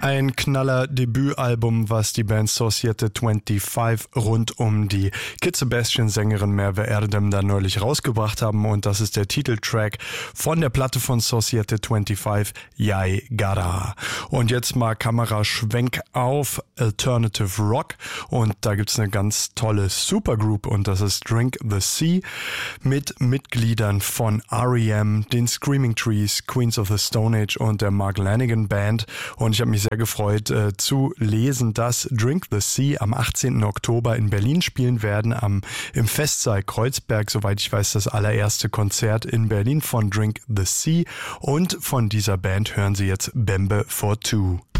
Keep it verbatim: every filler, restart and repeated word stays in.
Ein knaller Debütalbum, was die Band Societe fünfundzwanzig rund um die Kid Sebastian-Sängerin Merve Erdem da neulich rausgebracht haben. Und das ist der Titeltrack von der Platte von Societe fünfundzwanzig, Jai Gara. Und jetzt mal Kameraschwenk auf Alternative Rock. Und da gibt's eine ganz tolle Supergroup und das ist Drink the Sea mit Mitgliedern von R E M, den Screaming Trees, Queens of the Stone Age und der Mark Lanegan Band. Und ich habe mich sehr gefreut äh, zu lesen, dass Drink the Sea am achtzehnten Oktober in Berlin spielen werden, am, im Festsaal Kreuzberg, soweit ich weiß, das allererste Konzert in Berlin von Drink the Sea. Und von dieser Band hören Sie jetzt Bembe for Two.